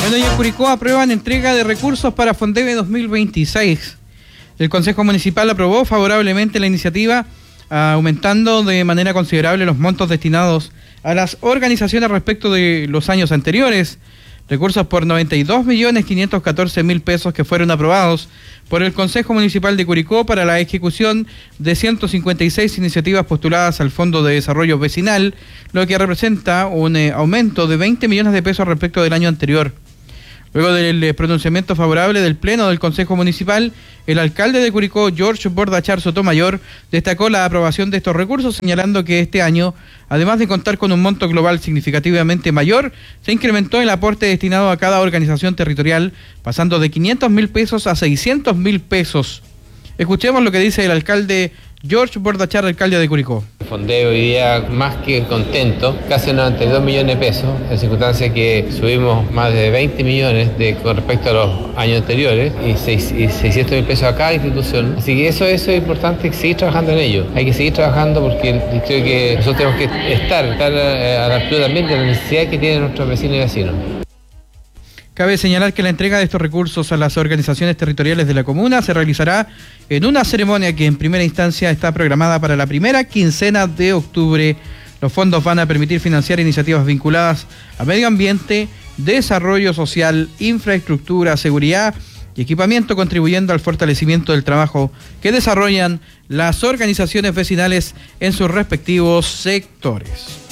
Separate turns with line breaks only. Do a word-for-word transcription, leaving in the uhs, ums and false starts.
Bueno, y en Curicó aprueban entrega de recursos para Fondeve dos mil veintiséis. El Consejo Municipal aprobó favorablemente la iniciativa, aumentando de manera considerable los montos destinados a las organizaciones respecto de los años anteriores. Recursos por noventa y dos millones quinientos catorce mil pesos que fueron aprobados por el Consejo Municipal de Curicó para la ejecución de ciento cincuenta y seis iniciativas postuladas al Fondo de Desarrollo Vecinal, lo que representa un eh, aumento de veinte millones de pesos respecto del año anterior. Luego del pronunciamiento favorable del Pleno del Consejo Municipal, el alcalde de Curicó, George Bordachar Sotomayor, destacó la aprobación de estos recursos, señalando que este año, además de contar con un monto global significativamente mayor, se incrementó el aporte destinado a cada organización territorial, pasando de quinientos mil pesos a seiscientos mil pesos. Escuchemos lo que dice el alcalde George Bordachar, alcalde de Curicó.
Fondeve hoy día más que contento, casi noventa y dos millones de pesos, en circunstancias que subimos más de veinte millones de, con respecto a los años anteriores y, seis, y seiscientos mil pesos a cada institución. Así que eso, eso es importante, seguir trabajando en ello. Hay que seguir trabajando porque creo que nosotros tenemos que estar, estar a la altura también de la necesidad que tienen nuestros vecinos y vecinos.
Cabe señalar que la entrega de estos recursos a las organizaciones territoriales de la comuna se realizará en una ceremonia que en primera instancia está programada para la primera quincena de octubre. Los fondos van a permitir financiar iniciativas vinculadas a medio ambiente, desarrollo social, infraestructura, seguridad y equipamiento, contribuyendo al fortalecimiento del trabajo que desarrollan las organizaciones vecinales en sus respectivos sectores.